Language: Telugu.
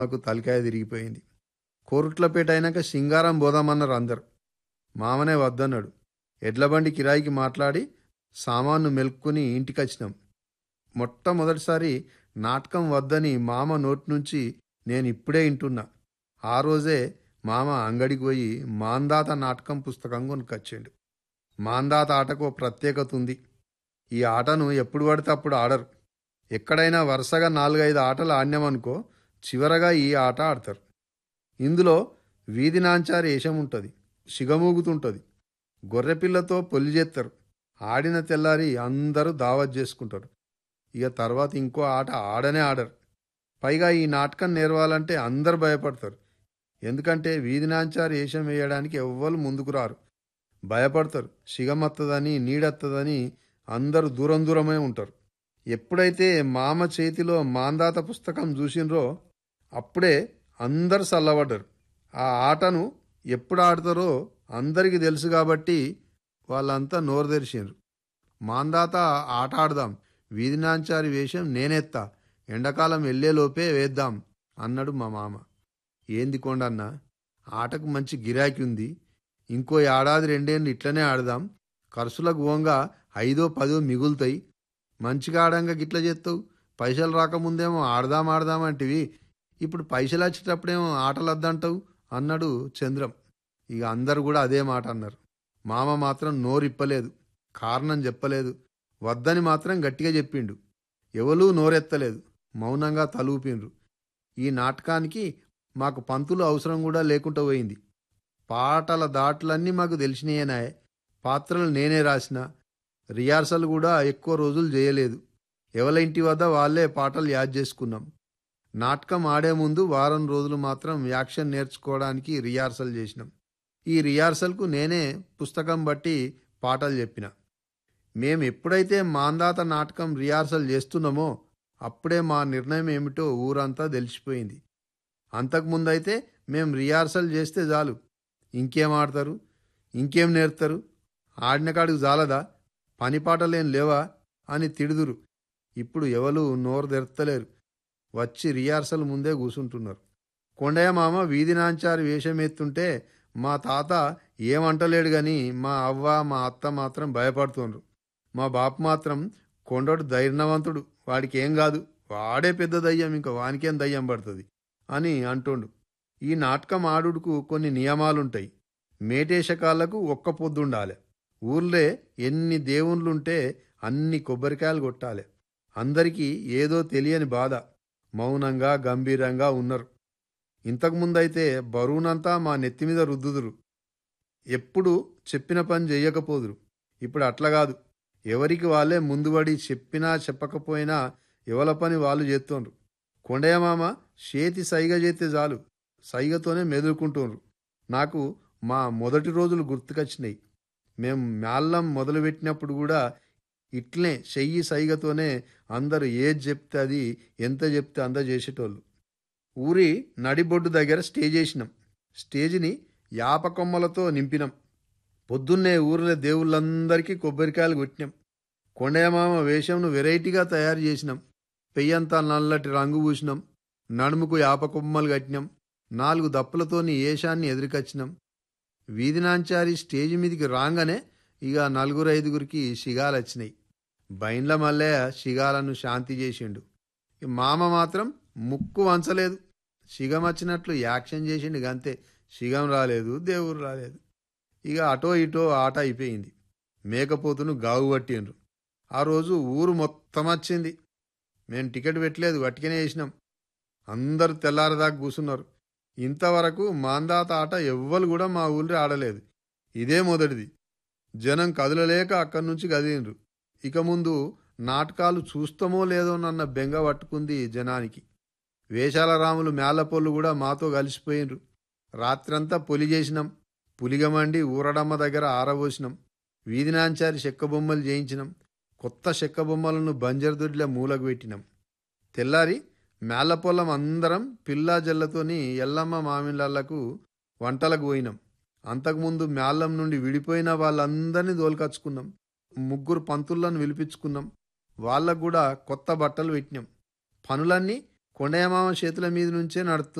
నాకు తలకాయ తిరిగిపోయింది. కోరుట్లపేట అయినాక సింగారం పోదామన్నారు అందరు. మామనే వద్దన్నాడు. ఎడ్లబండి కిరాయికి మాట్లాడి సామాన్ను మెలుక్కుని ఇంటికొచ్చినాం. మొట్టమొదటిసారి నాటకం వద్దని మామ నోటి నుంచి నేను ఇప్పుడే వింటున్నా. ఆ రోజే మామ అంగడికి పోయి మాందాత నాటకం పుస్తకం కొనుక్కొచ్చిండు. మాందాత ఆటకు ఓ ప్రత్యేకత ఉంది. ఈ ఆటను ఎప్పుడు పడితే అప్పుడు ఆడరు. ఎక్కడైనా వరుసగా 4-5 ఆటలు ఆడినామనుకో చివరగా ఈ ఆట ఆడతారు. ఇందులో వీధి నాంచారి వేషం ఉంటుంది, సిగమూగుతుంటుంది, గొర్రెపిల్లతో పొల్లి చేస్తారు. ఆడిన తెల్లారి అందరూ దావత్ చేసుకుంటారు. ఇక తర్వాత ఇంకో ఆట ఆడనే ఆడరు. పైగా ఈ నాటకం నేర్వాలంటే అందరు భయపడతారు. ఎందుకంటే వీధి నాంచారి వేషం వేయడానికి ఎవ్వరు ముందుకు రారు, భయపడతారు. సిగమత్తదని నీడత్తదని అందరూ దూరం దూరమే ఉంటారు. ఎప్పుడైతే మామ చేతిలో మాందాత పుస్తకం చూసినరో అప్పుడే అందరు చల్లబడ్డారు. ఆ ఆటను ఎప్పుడు ఆడతారో అందరికీ తెలుసు కాబట్టి వాళ్ళంతా నోరు తెరిచిండ్రు. మాందాత ఆట ఆడదాం, వీధి నాంచారి వేషం నేనెత్తా, ఎండాకాలం వెళ్ళేలోపే వేద్దాం అన్నాడు మా మామ. ఏంది కొండన్న, ఆటకు మంచి గిరాకీ ఉంది, ఇంకో ఏడాది 2 ఏళ్ళు ఇట్లనే ఆడదాం, ఖర్చులకు పోంగా 5-10 మిగులుతాయి, మంచిగా ఆడంగా గిట్ల చేస్తావు, పైసలు రాకముందేమో ఆడదాం ఆడదాం అంటివి, ఇప్పుడు పైసలు వచ్చేటప్పుడేమో ఆటలు వద్దంటావు అన్నాడు చంద్రం. ఇక అందరు కూడా అదే మాట అన్నారు. మామ మాత్రం నోరిప్పలేదు, కారణం చెప్పలేదు, వద్దని మాత్రం గట్టిగా చెప్పిండు. ఎవలూ నోరెత్తలేదు, మౌనంగా తలూపిండ్రు. ఈ నాటకానికి మాకు పంతులు అవసరం కూడా లేకుండా పోయింది. పాటల దాట్లన్నీ మాకు తెలిసినాయనాయే, పాత్రలు నేనే రాసిన, రిహార్సల్ కూడా ఎక్కువ రోజులు చేయలేదు. ఎవల ఇంటి వద్ద వాళ్ళే పాటలు యాడ్ చేసుకున్నాం. నాటకం ఆడే ముందు వారం రోజులు మాత్రం యాక్షన్ నేర్చుకోవడానికి రిహార్సల్ చేసినాం. ఈ రిహార్సల్కు నేనే పుస్తకం బట్టి పాటలు చెప్పిన. మేము ఎప్పుడైతే మాందాత నాటకం రిహార్సల్ చేస్తున్నామో అప్పుడే మా నిర్ణయం ఏమిటో ఊరంతా తెలిసిపోయింది. అంతకుముందైతే మేం రిహార్సల్ చేస్తే చాలు, ఇంకేం ఆడతారు, ఇంకేం నేర్తారు, ఆడిన కాడికి జాలదా, పని పాటలేం లేవా అని తిడుదురు. ఇప్పుడు ఎవరు నోరు తెరతలేరు, వచ్చి రిహార్సల్ ముందే కూసుంటున్నారు. కొండయ్య మామ వీధి నాంచారి వేషం ఎత్తుంటే మా తాత ఏమంటలేడు గాని మా అవ్వ మా అత్త మాత్రం భయపడుతుండ్రు. మా బాపు మాత్రం కొండోడు ధైర్యవంతుడు, వాడికి ఏం కాదు, వాడే పెద్ద దయ్యం, ఇంకా వానికేం దయ్యం పడుతుంది అని అంటుండు. ఈ నాటకం ఆడుడుకు కొన్ని నియమాలుంటాయి. మేటేశకాళ్లకు ఒక్క పొద్దుండాలి. ఊర్లే ఎన్ని దేవుళ్ళుంటే అన్ని కొబ్బరికాయలు కొట్టాలి. అందరికీ ఏదో తెలియని బాధ, మౌనంగా గంభీరంగా ఉన్నారు. ఇంతకుముందైతే బరువునంతా మా నెత్తిమీద రుద్దుదురు, ఎప్పుడు చెప్పిన పని చెయ్యకపోదురు. ఇప్పుడు అట్లా కాదు, ఎవరికి వాళ్ళే ముందుబడి చెప్పినా చెప్పకపోయినా ఎవల పని వాళ్ళు చేస్తుండ్రు. కొండయ్య మామ చేతి సైగ చేస్తే చాలు, సైగతోనే మెదులుకుంటుండ్రు. నాకు మా మొదటి రోజులు గుర్తుకొచ్చినాయి. మేం మేళ్ళం మొదలుపెట్టినప్పుడు కూడా ఇట్లే చెయ్యి సైగతోనే అందరూ ఏది చెప్తే అది, ఎంత చెప్తే అంత చేసేటోళ్ళు. ఊరి నడిబొడ్డు దగ్గర స్టేజ్ వేసినాం. స్టేజిని యాపకొమ్మలతో నింపినాం. పొద్దున్నే ఊరిలో దేవుళ్ళందరికీ కొబ్బరికాయలు కొట్టినాం. కొండయ్యమామ వేషంను వెరైటీగా తయారు చేసినాం. పెయ్యంతా నల్లటి రంగు పూసినాం, నడుముకు యాపకొమ్మలు కట్టినాం, 4 దప్పులతోని ఏషాన్ని ఎదురుకొచ్చినాం. వీధి నాంచారి స్టేజి మీదికి రాగానే ఇక 4-5 షిగాలొచ్చినాయి. బైండ్ల మల్లయ్య షిగాలను శాంతి చేసిండు. మామ మాత్రం ముక్కు వంచలేదు, షిగం వచ్చినట్లు యాక్షన్ చేసిండు గంతే. షిగం రాలేదు, దేవుడు రాలేదు. ఇక అటో ఇటో ఆట అయిపోయింది. మేకపోతును గావు పట్టిండ్రు. ఆ రోజు ఊరు మొత్తం వచ్చింది. మేము టికెట్ పెట్టలేదు, వట్టికనే వేసినాం. అందరూ తెల్లారదాకా కూసున్నారు. ఇంతవరకు మాందాత ఆట ఎవ్వరు కూడా మా ఊళ్ళో ఆడలేదు, ఇదే మొదటిది. జనం కదలలేక అక్కడి నుంచి కదిలిండ్రు. ఇక ముందు నాటకాలు చూస్తామో లేదోనన్న బెంగ పట్టుకుంది జనానికి. వేషాల రాములు మేళ్ళపోళ్ళు కూడా మాతో కలిసిపోయినరు. రాత్రంతా పొలి చేసినాం. పులిగమండి ఊరడమ్మ దగ్గర ఆరబోసినాం. వీధి నాంచారి చెక్క బొమ్మలు చేయించినాం. కొత్త చెక్క బొమ్మలను బంజరుదొడ్ల మూలకు పెట్టినాం. తెల్లారి మేళ్ళపొల్లం అందరం పిల్లా జల్లతోని ఎల్లమ్మ మామిళ్ళకు వంటలకు పోయినాం. అంతకుముందు మేళ్ళం నుండి విడిపోయిన వాళ్ళందరినీ దోలుకచ్చుకున్నాం. 3 పంతులను పిలిపించుకున్నాం. వాళ్ళకు కూడా కొత్త బట్టలు పెట్టినాం. పనులన్నీ కొండయ్య మామ చేతుల మీద నుంచే నడుస్తుంది